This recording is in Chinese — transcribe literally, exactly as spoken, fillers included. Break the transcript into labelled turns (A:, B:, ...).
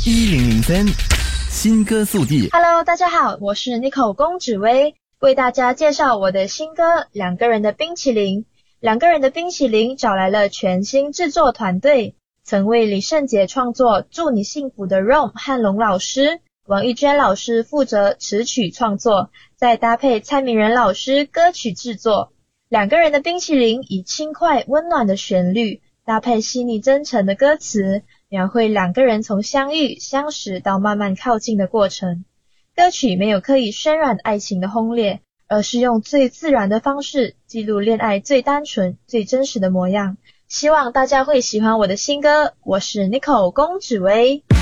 A: 一零零三新歌速递。
B: Hello， 大家好，我是 Nicole 龚芷薇，为大家介绍我的新歌《两个人的冰淇淋》。两个人的冰淇淋找来了全新制作团队，曾为李圣杰创作《祝你幸福》的 Rom 和龙老师，王艺娟老师负责词曲创作，再搭配蔡明仁老师歌曲制作。两个人的冰淇淋以轻快温暖的旋律，搭配细腻真诚的歌词，描绘两个人从相遇、相识到慢慢靠近的过程。歌曲没有刻意渲染爱情的轰烈，而是用最自然的方式记录恋爱最单纯、最真实的模样。希望大家会喜欢我的新歌，我是 Nicole 龚芷薇。